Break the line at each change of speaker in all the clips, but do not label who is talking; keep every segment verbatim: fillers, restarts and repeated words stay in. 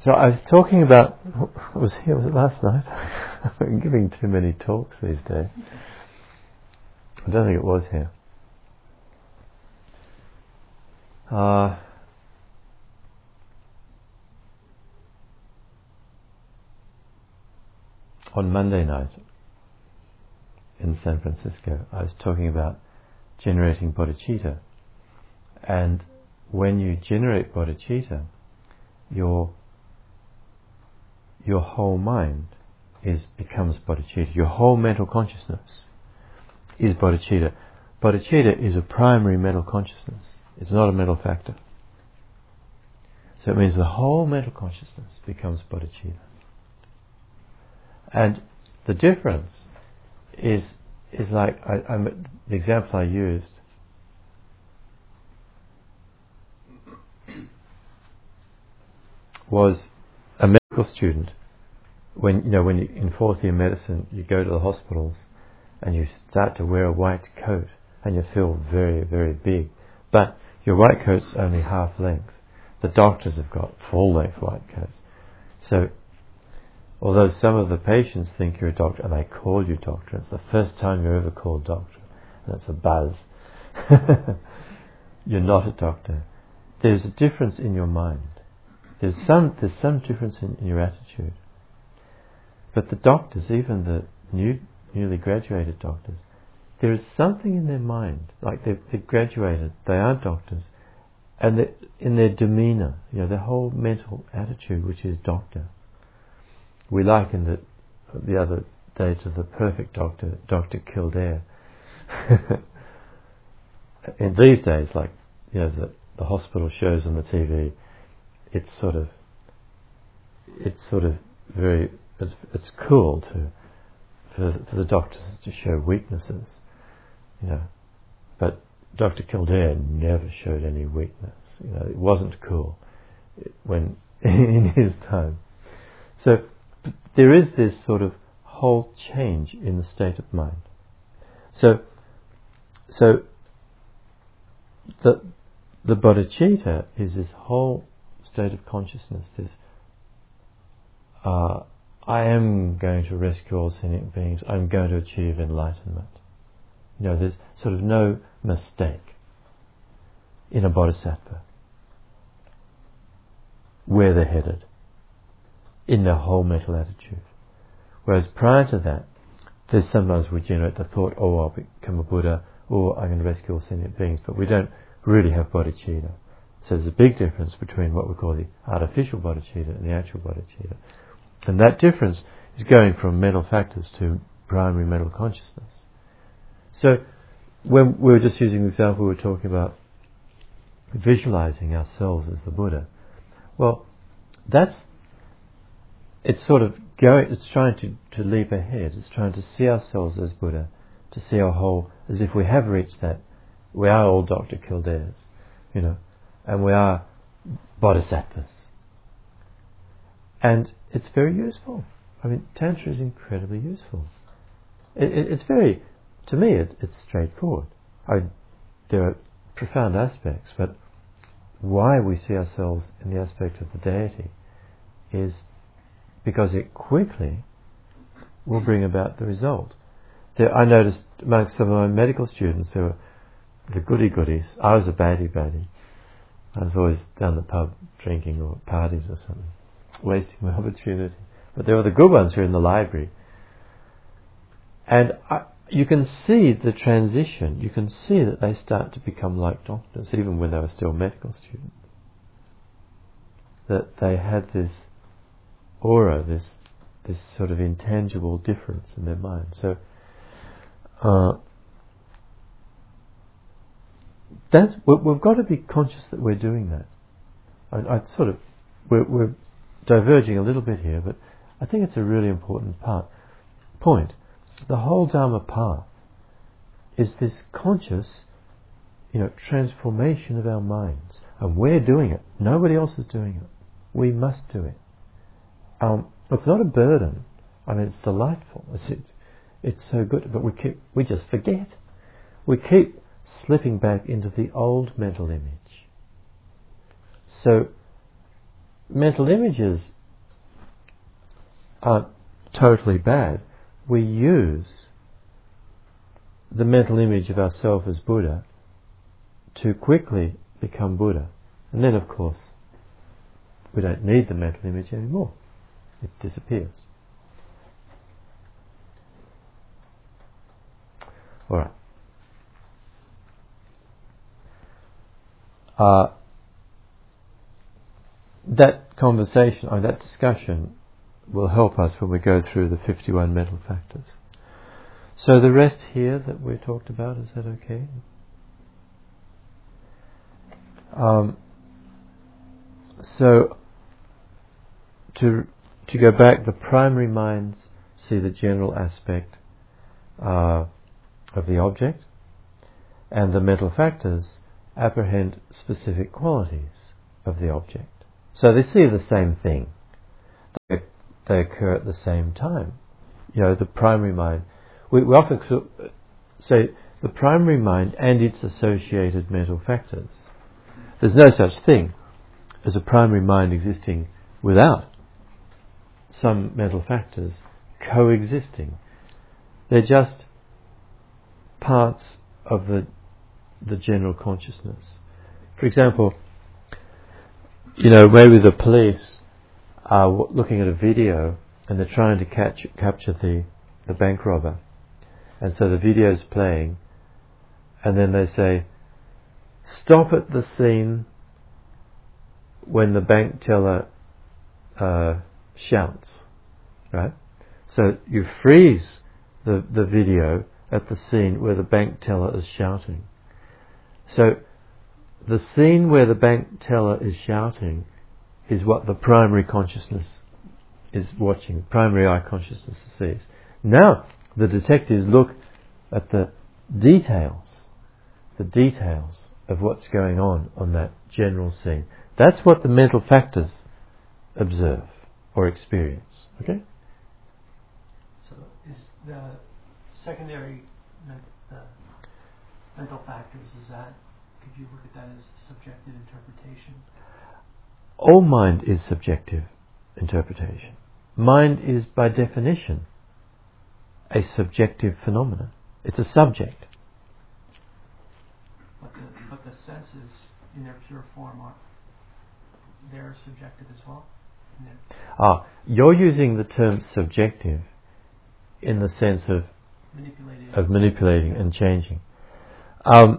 So I was talking about, was here, was it last night? I'm giving too many talks these days. I don't think it was here. Uh, on Monday night in San Francisco, I was talking about generating bodhicitta. And when you generate bodhicitta, your your whole mind is becomes bodhicitta. Your whole mental consciousness is bodhicitta. Bodhicitta is a primary mental consciousness. It's not a mental factor. So it means the whole mental consciousness becomes bodhicitta. And the difference is is like I, I'm, the example I used was a medical student. When you know when you, in fourth year medicine you go to the hospitals and you start to wear a white coat and you feel very very big, but your white coat's only half length. The doctors have got full length white coats. So although some of the patients think you're a doctor and they call you doctor, it's the first time you're ever called doctor, and it's a buzz. You're not a doctor. There's a difference in your mind. There's some there's some difference in, in your attitude. But the doctors, even the new newly graduated doctors, there is something in their mind, like they've, they've graduated, they aren't doctors, and they, in their demeanour, you know, their whole mental attitude, which is doctor. We likened it the other day to the perfect doctor, Doctor Kildare. In these days, like, you know, the, the hospital shows on the T V, it's sort of, it's sort of very, it's, it's cool to, for, for the doctors to show weaknesses, you know. But Doctor Kildare never showed any weakness, you know. It wasn't cool when in his time. So there is this sort of whole change in the state of mind. So, so the the bodhicitta is this whole state of consciousness. This, uh, I am going to rescue all sentient beings. I'm going to achieve enlightenment. You know, there's sort of no mistake in a bodhisattva where they're headed in their whole mental attitude. Whereas prior to that, there's sometimes we generate the thought, oh, I'll become a Buddha, or I'm going to rescue all sentient beings, but we don't really have bodhicitta. So there's a big difference between what we call the artificial bodhicitta and the actual bodhicitta. And that difference is going from mental factors to primary mental consciousness. So when we were just using the example, we were talking about visualizing ourselves as the Buddha. Well, that's, it's sort of going, it's trying to, to leap ahead. It's trying to see ourselves as Buddha, to see our whole, as if we have reached that. We are all Doctor Kildares, you know, and we are bodhisattvas. And it's very useful. I mean, Tantra is incredibly useful. It, it, it's very, to me, it, it's straightforward. I, there are profound aspects, but why we see ourselves in the aspect of the deity is because it quickly will bring about the result. There, I noticed amongst some of my medical students, there were the goody-goodies. I was a baddie-baddie. I was always down the pub drinking or parties or something, wasting my opportunity. But there were the good ones who were in the library. And I, you can see the transition. You can see that they start to become like doctors, even when they were still medical students. That they had this aura, this this sort of intangible difference in their mind. So, uh, that's we've got to be conscious that we're doing that. I, I sort of we're, we're diverging a little bit here, but I think it's a really important part point. The whole Dharma path is this conscious, you know, transformation of our minds, and we're doing it. Nobody else is doing it. We must do it. Um, it's not a burden. I mean, it's delightful. It's it's, it's so good, but we keep we just forget. We keep slipping back into the old mental image. So, mental images aren't totally bad. We use the mental image of ourselves as Buddha to quickly become Buddha. And then, of course, we don't need the mental image anymore. It disappears. All right. Uh, that conversation, or that discussion, will help us when we go through the fifty-one mental factors. So the rest here that we talked about, is that okay? Um, so to to go back, the primary minds see the general aspect uh, of the object, and the mental factors apprehend specific qualities of the object. So they see the same thing. They, they occur at the same time. You know, the primary mind. We, we often say the primary mind and its associated mental factors. There's no such thing as a primary mind existing without some mental factors coexisting. They're just parts of the the general consciousness. For example, you know, maybe the police are w- looking at a video and they're trying to catch capture the, the bank robber, and so the video's playing, and then they say, stop at the scene when the bank teller uh, shouts, right? So you freeze the, the video at the scene where the bank teller is shouting. So the scene where the bank teller is shouting is what the primary consciousness is watching, primary eye consciousness sees. Now the detectives look at the details, the details of what's going on on that general scene. That's what the mental factors observe or experience. Okay?
So is the secondary men- the mental factors, is that, could you look at that as subjective interpretation?
All mind is subjective interpretation. Mind is by definition a subjective phenomenon. It's a subject.
But the, but the senses in their pure form are, they're subjective as well?
Ah, you're using the term subjective in the sense of
manipulating,
of manipulating and changing. Um,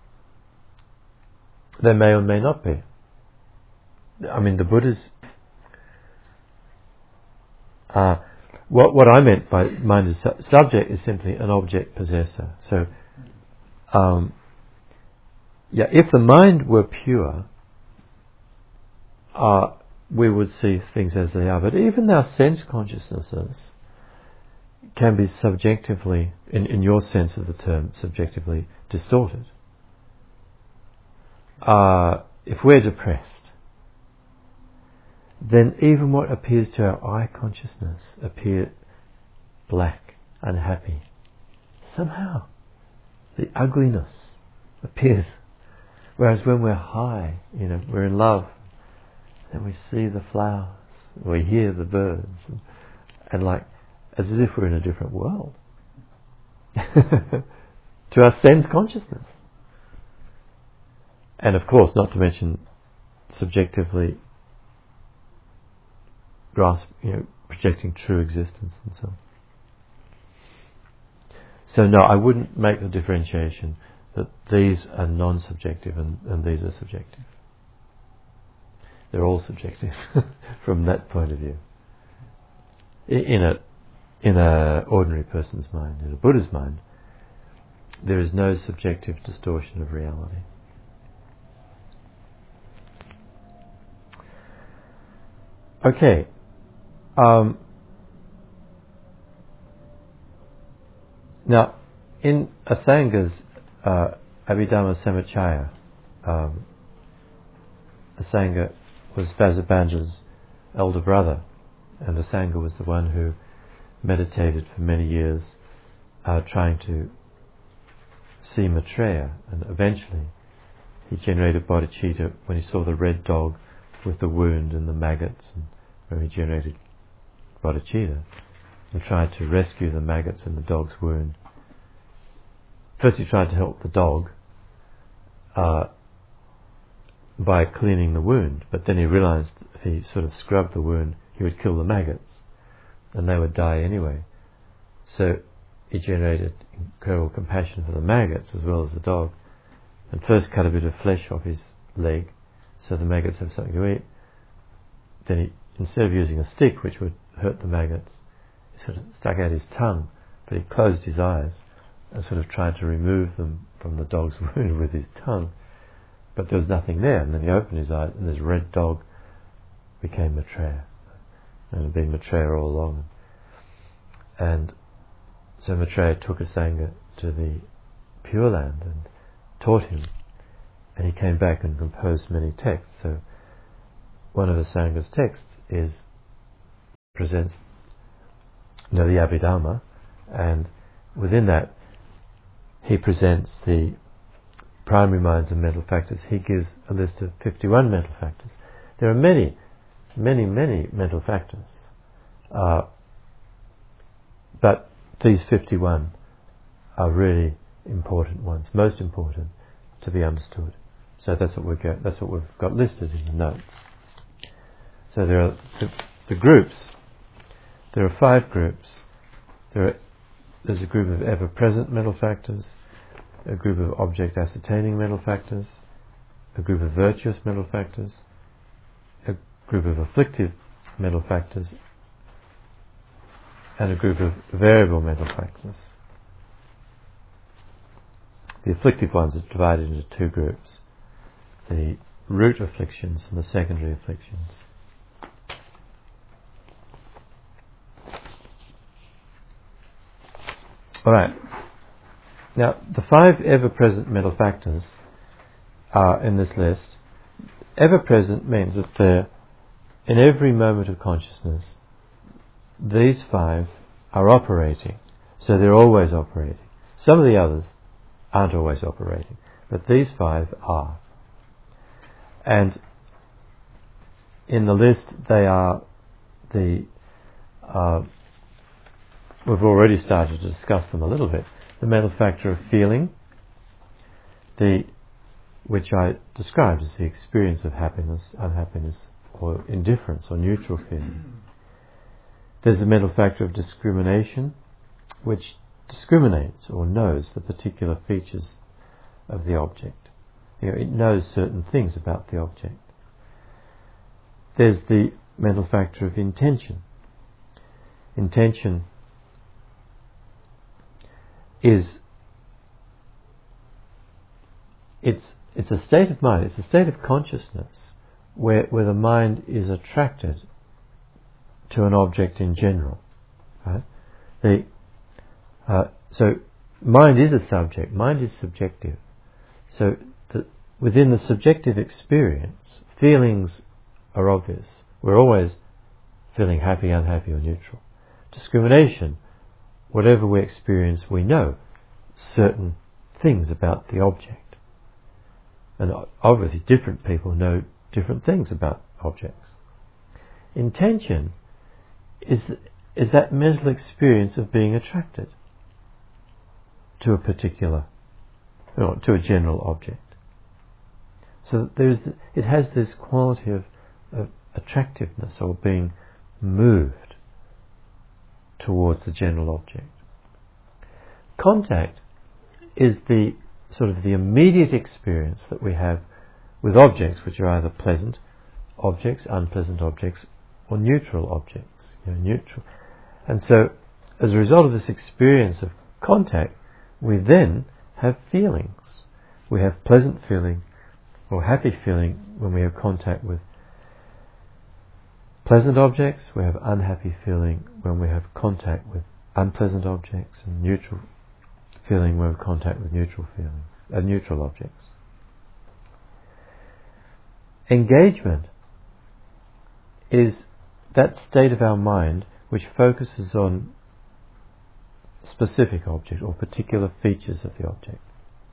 they may or may not be. I mean, the Buddha's uh, what what I meant by mind as su- subject is simply an object possessor. So, um, yeah, if the mind were pure, uh, we would see things as they are. But even our sense consciousnesses can be subjectively, in, in your sense of the term, subjectively distorted. Uh, if we're depressed, then even what appears to our eye consciousness appear black, unhappy. Somehow, the ugliness appears. Whereas when we're high, you know, we're in love, then we see the flowers, we hear the birds, and, and like, as if we're in a different world. To our sense consciousness. And of course, not to mention subjectively grasp, you know, projecting true existence and so on. So no, I wouldn't make the differentiation that these are non-subjective and, and these are subjective. They're all subjective from that point of view. In a in a ordinary person's mind, in a Buddha's mind, there is no subjective distortion of reality. Okay. Um, now, in Asanga's uh, Abhidhamma Samachaya, um, Asanga was Vasubandhu's elder brother, and Asanga was the one who meditated for many years, uh, trying to see Maitreya, and eventually he generated bodhicitta when he saw the red dog with the wound and the maggots, and where he generated bodhicitta and tried to rescue the maggots in the dog's wound. First he tried to help the dog uh, by cleaning the wound, but then he realized if he sort of scrubbed the wound, he would kill the maggots, and they would die anyway. So he generated incredible compassion for the maggots as well as the dog, and first cut a bit of flesh off his leg so the maggots have something to eat. Then he, instead of using a stick which would hurt the maggots, he sort of stuck out his tongue, but he closed his eyes and sort of tried to remove them from the dog's wound with his tongue. But there was nothing there, and then he opened his eyes and this red dog became Maitreya, and had been Maitreya all along. And so Maitreya took Asanga to the Pure Land and taught him, and he came back and composed many texts. So one of Asanga's texts is presents you know, the Abhidhamma, and within that he presents the primary minds and mental factors. He gives a list of fifty-one mental factors. There are many, many, many mental factors, uh, but these fifty-one are really important ones, most important to be understood. So that's what we get. That's what we've got listed in the notes. So there are the, the groups. There are five groups. There are, there's a group of ever-present mental factors, a group of object-ascertaining mental factors, a group of virtuous mental factors, a group of afflictive mental factors, and a group of variable mental factors. The afflictive ones are divided into two groups: the root afflictions and the secondary afflictions. Alright, now the five ever-present mental factors are in this list. Ever-present means that they're in every moment of consciousness. These five are operating, so they're always operating. Some of the others aren't always operating, but these five are. And in the list they are the uh, we've already started to discuss them a little bit. The mental factor of feeling, the which I described as the experience of happiness, unhappiness, or indifference, or neutral feeling. There's the mental factor of discrimination, which discriminates or knows the particular features of the object. You know, it knows certain things about the object. There's the mental factor of intention. Intention is it's it's a state of mind, it's a state of consciousness where where the mind is attracted to an object in general. Right? The uh, so mind is a subject, mind is subjective. So the, within the subjective experience, feelings are obvious. We're always feeling happy, unhappy, or neutral. Discrimination, whatever we experience, we know certain things about the object. And obviously different people know different things about objects. Intention is, is that mental experience of being attracted to a particular, or to a general object. So there's, it has this quality of, of attractiveness, or being moved towards the general object. Contact is the sort of the immediate experience that we have with objects which are either pleasant objects, unpleasant objects, or neutral objects. You know, neutral. And so, as a result of this experience of contact, we then have feelings. We have pleasant feeling or happy feeling when we have contact with pleasant objects. We have unhappy feeling when we have contact with unpleasant objects, and neutral feeling when we have contact with neutral feelings, uh, neutral objects. Engagement is that state of our mind which focuses on specific object or particular features of the object.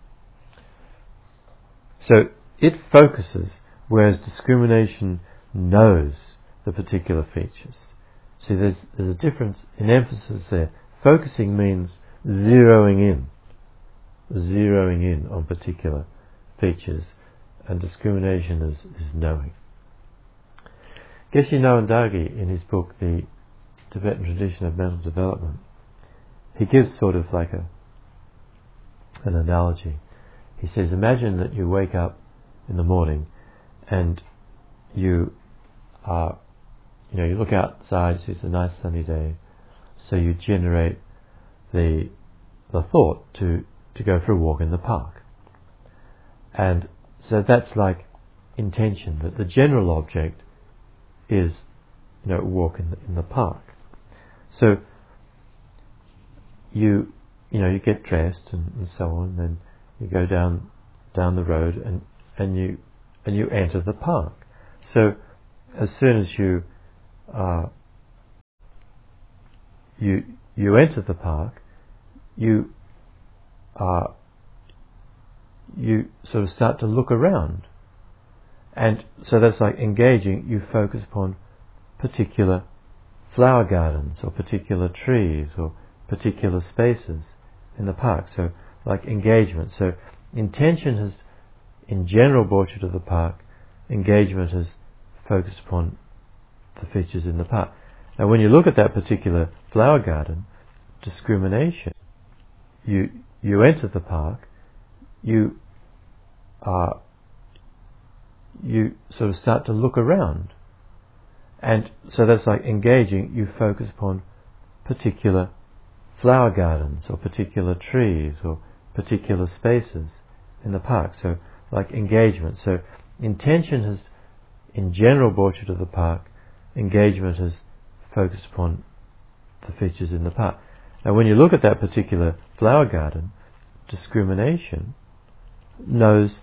So it focuses, whereas discrimination knows the particular features. See, there's, there's a difference in emphasis there. Focusing means zeroing in, zeroing in on particular features, and discrimination is, is knowing. Geshe Nawandagi, in his book, The Tibetan Tradition of Mental Development, he gives sort of like a an analogy. He says, imagine that you wake up in the morning and you are, you know, you look outside, see it's a nice sunny day, so you generate the the thought to, to go for a walk in the park. And so that's like intention, that the general object is, you know, walk in the, in the park. So you you know you get dressed and, and so on, then you go down down the road and, and you and you enter the park. So as soon as you uh, you you enter the park, you uh, you sort of start to look around, and so that's like engaging. You focus upon particular flower gardens or particular trees or particular spaces in the park. So like engagement. So intention has in general brought you to the park. Engagement has focused upon the features in the park. Now when you look at that particular flower garden, discrimination, you you enter the park, you uh, you sort of start to look around, and so that's like engaging. You focus upon particular flower gardens or particular trees or particular spaces in the park. So like engagement. So intention has in general brought you to the park. Engagement has focused upon the features in the park. Now when you look at that particular flower garden, discrimination knows